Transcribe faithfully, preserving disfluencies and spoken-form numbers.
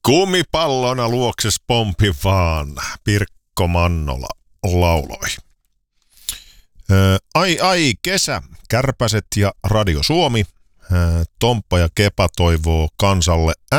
Kumipallona luokses pompi vaan, Pirkko Mannola lauloi. Ää, ai ai kesä, Kärpäset ja Radio Suomi. Ää, Tomppa ja Kepa toivoo kansalle